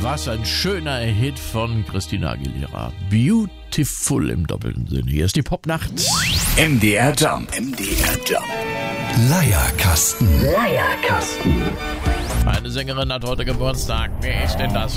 Was ein schöner Hit von Christina Aguilera. Beautiful im doppelten Sinne. Hier ist die Popnacht. MDR Jump. Leierkasten. Eine Sängerin hat heute Geburtstag. Wer ist denn das?